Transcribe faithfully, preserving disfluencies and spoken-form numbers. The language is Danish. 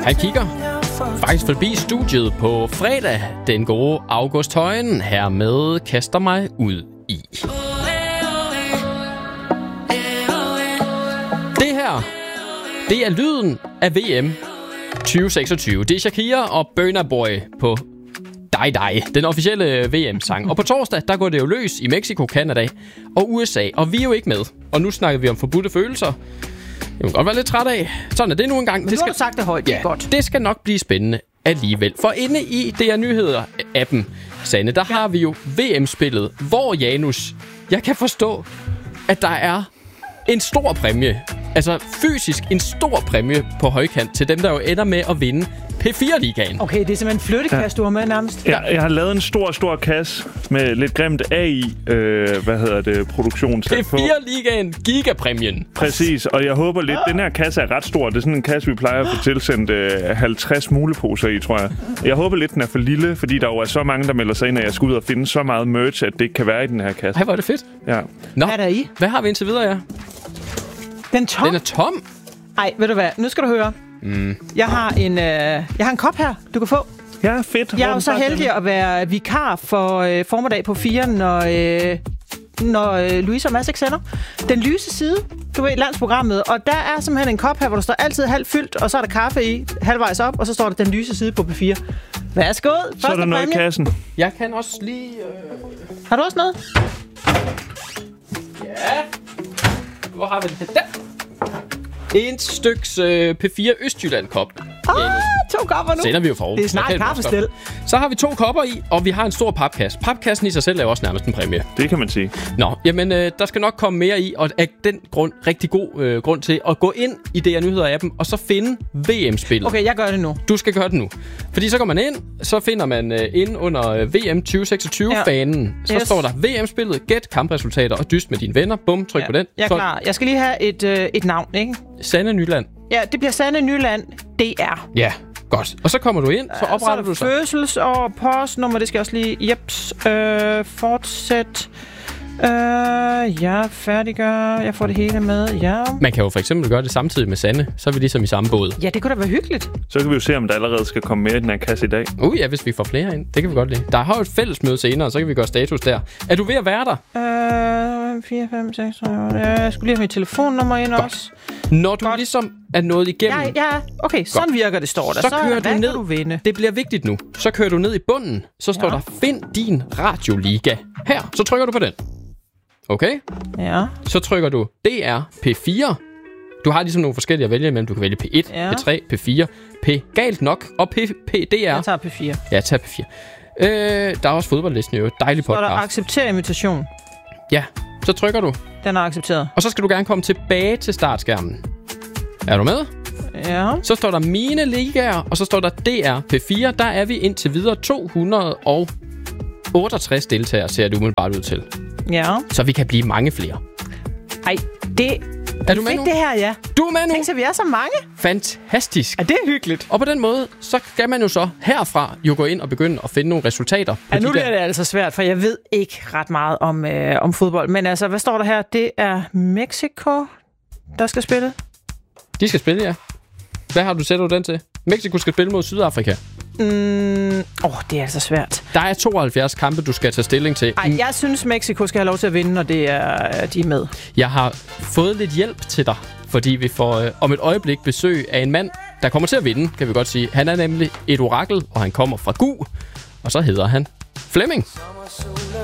Han kigger faktisk forbi studiet på fredag. Den gode August Højen hermed kaster mig ud i. Det her, det er lyden af V M tyve seksogtyve. Det er Shakira og Burna Boy på Die Die, den officielle V M-sang. Og på torsdag, der går det jo løs i Mexico, Canada og U S A. Og vi er jo ikke med. Og nu snakker vi om forbudte følelser. Jeg kan godt være lidt træt af. Sådan er det nu engang. Men det du skal... har sagt det højt, det er ja, godt. Det skal nok blive spændende alligevel. For inde i D R Nyheder-appen, Sanne, der ja. har vi jo V M-spillet, hvor Janus, jeg kan forstå, at der er en stor præmie. Altså fysisk en stor præmie på højkant til dem, der jo ender med at vinde P fire Ligaen. Okay, det er simpelthen en flyttekasse, ja. du har med nærmest. Ja, jeg har lavet en stor, stor kasse med lidt grimt A I, øh, hvad hedder det, produktion. P fire Ligaen, gigapræmien. Præcis, og jeg håber lidt, den her kasse er ret stor. Det er sådan en kasse, vi plejer at få tilsendt øh, halvtreds muleposer i, tror jeg. Jeg håber lidt, den er for lille, fordi der jo er så mange, der melder sig ind, at jeg skal ud og finde så meget merch, at det ikke kan være i den her kasse. Ej, hvor er det fedt. Ja. Nå, hvad er der i? Hvad har vi indtil videre, ja? Den er tom? Den er tom? Ej, ved du hvad? Nu skal du høre. Mm. Jeg har en, øh, jeg har en kop her, du kan få. Ja, fedt. Jeg er jo så heldig at være vikar for øh, formiddag på fire, når, øh, når øh, Louise og Mads ikke sender. Den lyse side, du ved, landsprogrammet. Og der er simpelthen en kop her, hvor der står altid halvt fyldt, og så er der kaffe i, halvvejs op, og så står der den lyse side på P fire. Værsgo. Så er der noget præmie. i kassen. Jeg kan også lige... Øh... Har du også noget? Ja. Hvor har vi den? Der. En styks øh, P fire Østjylland-kop. Ah, to kopper nu. Sender vi jo for. Det er snart kaffestil. Så har vi to kopper i, og vi har en stor papkasse. Papkassen i sig selv er også nærmest en præmie. Det kan man sige. Nå, jamen øh, der skal nok komme mere i, og af den grund, rigtig god øh, grund til at gå ind i D R Nyheder-appen, og så finde V M-spillet. Okay, jeg gør det nu. Du skal gøre det nu. Fordi så går man ind, så finder man øh, ind under øh, V M tyve seksogtyve-fanen. Ja. Så yes. står der V M-spillet, gæt kampresultater og dyst med dine venner. Bum, tryk ja. på den. Jeg er så... klar. Jeg skal lige have et, øh, et navn, ikke? Sanne Nyland. Ja, det bliver Sanne Nyland D R. Ja, godt. Og så kommer du ind, så opretter så du så. Fødsels- og postnummer, det skal også lige... Jeps, øh, fortsæt... Øh, ja, færdiggør. Jeg får det hele med, ja. Man kan jo for eksempel gøre det samtidig med Sanne. Så er vi ligesom i samme båd. Ja, det kunne da være hyggeligt. Så kan vi jo se, om der allerede skal komme mere i den her kasse i dag. Uh, ja, hvis vi får flere ind. Det kan vi godt lide. Der har jo et fællesmøde senere, så kan vi gøre status der. Er du ved at være der? Øh, fire, fem, seks, otte... Jeg skulle lige have mit telefonnummer ind godt. Også. Når du godt. ligesom er nået igennem... Ja, ja. Okay, godt. Sådan virker det, står der. Så, så kører du ned. Du vinde? Det bliver vigtigt nu. Så kører du ned i bunden. Så står ja. der, find din radioliga. Her, så trykker du på den. Okay? Ja. Så trykker du D R P fire. Du har ligesom nogle forskellige at vælge imellem. Du kan vælge P et, ja. P tre, P fire, P galt nok og P, P D R. Jeg tager P fire. Ja, tag P fire. Øh, der er også fodboldlisten jo. Dejlig podcast. Så der accepter invitation. Ja, så trykker du. Den er accepteret. Og så skal du gerne komme tilbage til startskærmen. Er du med? Ja. Så står der mine ligaer, og så står der D R P fire. Der er vi indtil videre to hundrede og otteogtres deltagere, ser det umiddelbart ud til. Ja. Så vi kan blive mange flere. Ej, det... Er du med Fik nu? det her, ja. Du er med nu? Tænk så, vi er så mange. Fantastisk. Ja, det er hyggeligt. Og på den måde, så skal man jo så herfra jo gå ind og begynde at finde nogle resultater. Ja, nu bliver det altså svært, for jeg ved ikke ret meget om, øh, om fodbold. Men altså, hvad står der her? Det er Mexico, der skal spille. De skal spille, ja. Hvad har du sættet den til? Mexico skal spille mod Sydafrika. Mm, åh, det er altså svært. Der er tooghalvfjerds kampe, du skal tage stilling til. Ej, jeg synes, Mexico skal have lov til at vinde, når det er, de er med. Jeg har fået lidt hjælp til dig, fordi vi får øh, om et øjeblik besøg af en mand, der kommer til at vinde, kan vi godt sige. Han er nemlig et orakel, og han kommer fra Gu, og så hedder han Flemming.